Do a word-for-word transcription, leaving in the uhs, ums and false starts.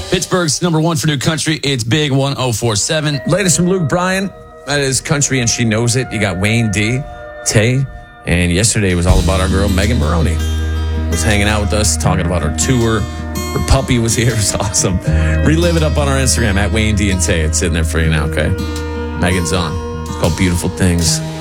Pittsburgh's number one for new country. It's Big one oh four seven. Latest from Luke Bryan. That is country, and she knows it. You got Wayne D, Tay, and yesterday was all about our girl Megan Maroney. Was hanging out with us, talking about her tour. Her puppy was here. It was awesome. Relive it up on our Instagram at Wayne D and Tay. It's sitting there for you now, okay? Megan's on. It's called Beautiful Things.